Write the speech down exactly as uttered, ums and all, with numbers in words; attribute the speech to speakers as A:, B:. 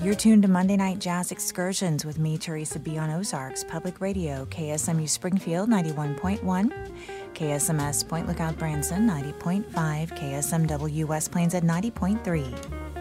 A: You're tuned to Monday Night Jazz Excursions with me, Teresa B. on Ozarks Public Radio, K S M U Springfield ninety-one point one, K S M S Point Lookout Branson ninety point five, K S M W West Plains at ninety point three.